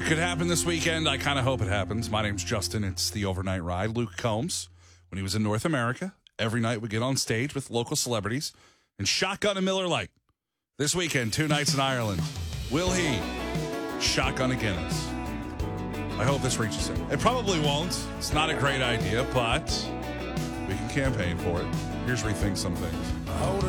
Could happen this weekend. I kind of hope it happens. My name's Justin. It's the Overnight Ride. Luke Combs, when he was in North America, every night would get on stage with local celebrities and shotgun a Miller Lite. This weekend, 2 nights in Ireland. Will he shotgun a Guinness? I hope this reaches him. It probably won't. It's not a great idea, but we can campaign for it. Here's Rethink Some Things.